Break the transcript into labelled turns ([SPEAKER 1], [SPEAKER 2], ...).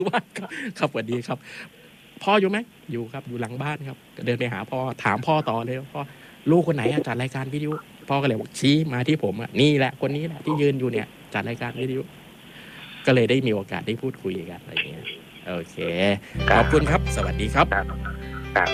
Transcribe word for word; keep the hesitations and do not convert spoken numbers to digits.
[SPEAKER 1] ว่าครับครับสวัสดีครับพ่ออยู่ไหมอยู่ครับอยู่หลังบ้านครับเดินไปหาพ่อถามพ่อต่อเลยพ่อลูกคนไหนจัดรายการวิทยุพ่อก็เลยบอกชี้มาที่ผมอ่ะนี่แหละคนนี้แหละที่ยืนอยู่เนี่ยจัดรายการวิทยุก็เลยได้มีโอกาสได้พูดคุยกันอะไรอย่างเงี้ยโอเคขอบคุณครับสวัสดีครับ